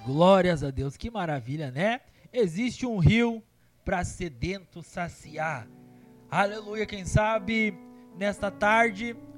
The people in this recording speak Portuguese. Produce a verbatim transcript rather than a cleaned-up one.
Glórias a Deus, que maravilha, né? Existe um rio para sedento saciar. Aleluia, quem sabe nesta tarde